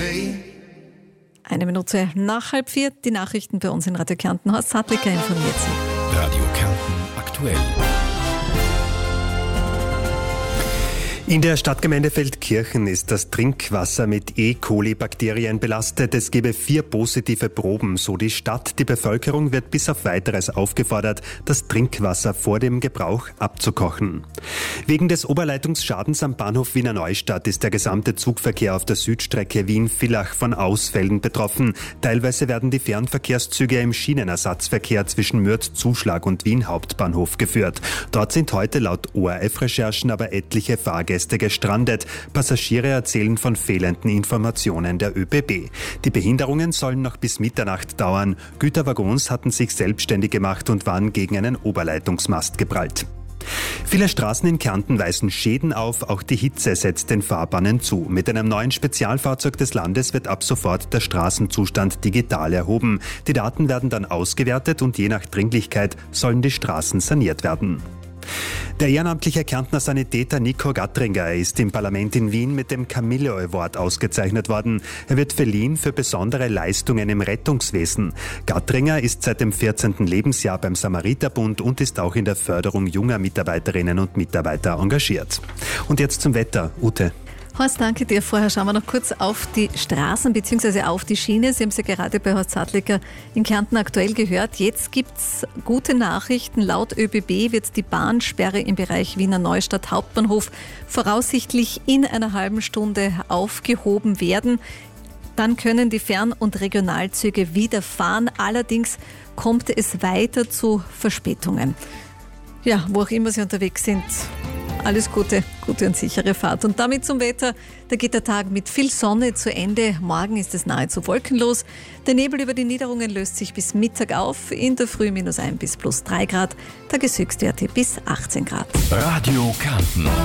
Eine Minute nach 3:30, die Nachrichten bei uns in Radio Kärnten. Horst Sattlicker informiert Sie. Radio Kärnten aktuell. In der Stadtgemeinde Feldkirchen ist das Trinkwasser mit E. coli-Bakterien belastet. Es gebe 4 positive Proben, so die Stadt. Die Bevölkerung wird bis auf Weiteres aufgefordert, das Trinkwasser vor dem Gebrauch abzukochen. Wegen des Oberleitungsschadens am Bahnhof Wiener Neustadt ist der gesamte Zugverkehr auf der Südstrecke Wien-Villach von Ausfällen betroffen. Teilweise werden die Fernverkehrszüge im Schienenersatzverkehr zwischen Mürth-Zuschlag und Wien Hauptbahnhof geführt. Dort sind heute laut ORF-Recherchen aber etliche Fahrgäste gestrandet. Passagiere erzählen von fehlenden Informationen der ÖBB. Die Behinderungen sollen noch bis Mitternacht dauern. Güterwaggons hatten sich selbstständig gemacht und waren gegen einen Oberleitungsmast geprallt. Viele Straßen in Kärnten weisen Schäden auf, auch die Hitze setzt den Fahrbahnen zu. Mit einem neuen Spezialfahrzeug des Landes wird ab sofort der Straßenzustand digital erhoben. Die Daten werden dann ausgewertet und je nach Dringlichkeit sollen die Straßen saniert werden. Der ehrenamtliche Kärntner Sanitäter Nico Gattringer ist im Parlament in Wien mit dem Camille Award ausgezeichnet worden. Er wird verliehen für besondere Leistungen im Rettungswesen. Gattringer ist seit dem 14. Lebensjahr beim Samariterbund und ist auch in der Förderung junger Mitarbeiterinnen und Mitarbeiter engagiert. Und jetzt zum Wetter. Ute. Horst, danke dir. Vorher schauen wir noch kurz auf die Straßen bzw. auf die Schiene. Sie haben es ja gerade bei Horst Sattlicker in Kärnten aktuell gehört. Jetzt gibt es gute Nachrichten. Laut ÖBB wird die Bahnsperre im Bereich Wiener Neustadt Hauptbahnhof voraussichtlich in einer halben Stunde aufgehoben werden. Dann können die Fern- und Regionalzüge wieder fahren. Allerdings kommt es weiter zu Verspätungen. Ja, wo auch immer Sie unterwegs sind. Alles Gute, gute und sichere Fahrt. Und damit zum Wetter. Da geht der Tag mit viel Sonne zu Ende. Morgen ist es nahezu wolkenlos. Der Nebel über die Niederungen löst sich bis Mittag auf. In der Früh -1 bis +3 Grad. Tageshöchstwerte bis 18 Grad. Radio Kärnten.